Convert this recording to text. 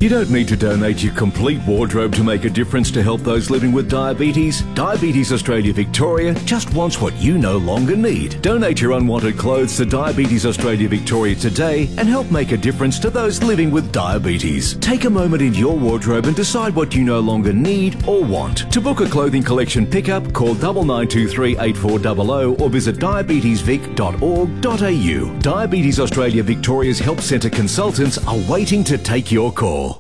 You don't need to donate your complete wardrobe to make a difference to help those living with diabetes. Diabetes Australia Victoria just wants what you no longer need. Donate your unwanted clothes to Diabetes Australia Victoria today and help make a difference to those living with diabetes. Take a moment in your wardrobe and decide what you no longer need or want. To book a clothing collection pickup, call 9923 8400 or visit diabetesvic.org.au. Diabetes Australia Victoria's Help Centre consultants are waiting to take your call.